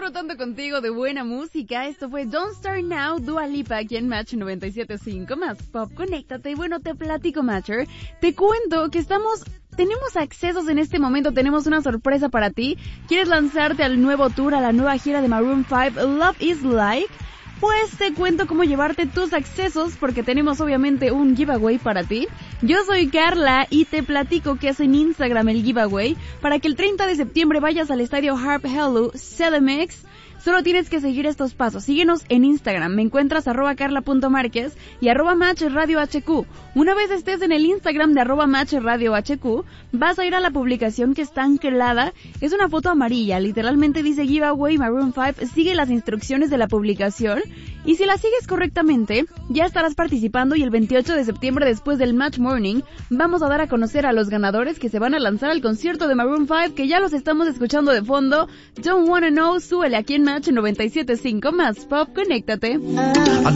disfrutando contigo de buena música. Esto fue Don't Start Now, Dua Lipa, aquí en Match 97.5 más Pop. Conéctate. Y bueno, te platico, Matcher. Te cuento que tenemos accesos en este momento, tenemos una sorpresa para ti. ¿Quieres lanzarte al nuevo tour, a la nueva gira de Maroon 5, Love is Like? Pues te cuento cómo llevarte tus accesos, porque tenemos obviamente un giveaway para ti. Yo soy Carla y te platico que es en Instagram el giveaway para que el 30 de septiembre vayas al estadio Harp Hello CDMX. Solo tienes que seguir estos pasos. Síguenos en Instagram. Me encuentras @carla.márquez y @matchradiohq. Una vez estés en el Instagram de @matchradiohq, vas a ir a la publicación que está anclada. Es una foto amarilla. Literalmente dice Giveaway Maroon 5. Sigue las instrucciones de la publicación. Y si la sigues correctamente, ya estarás participando y el 28 de septiembre, después del Match Morning, vamos a dar a conocer a los ganadores que se van a lanzar al concierto de Maroon 5, que ya los estamos escuchando de fondo. Don't Wanna Know, súbele aquí en Match 97.5 más Pop, conéctate.